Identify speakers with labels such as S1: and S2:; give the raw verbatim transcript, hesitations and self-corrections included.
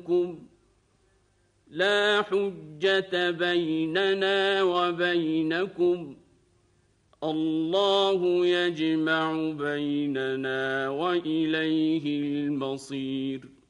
S1: لا حجة بيننا وبينكم الله يجمع بيننا وإليه المصير